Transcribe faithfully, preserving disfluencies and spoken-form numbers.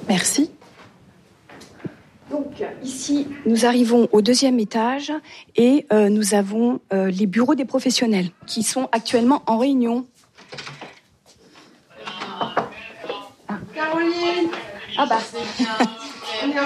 Merci. Donc ici, nous arrivons au deuxième étage et euh, nous avons euh, les bureaux des professionnels qui sont actuellement en réunion. Ah. Caroline. Ah bah.